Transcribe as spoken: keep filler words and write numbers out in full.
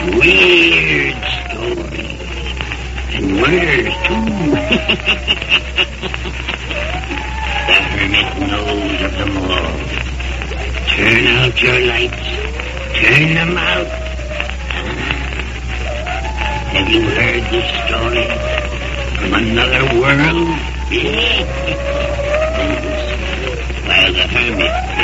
weird stories. And murders, too. The hermit knows of them all. Turn out your lights. Turn them out. Have you heard this story from another world? While the hermit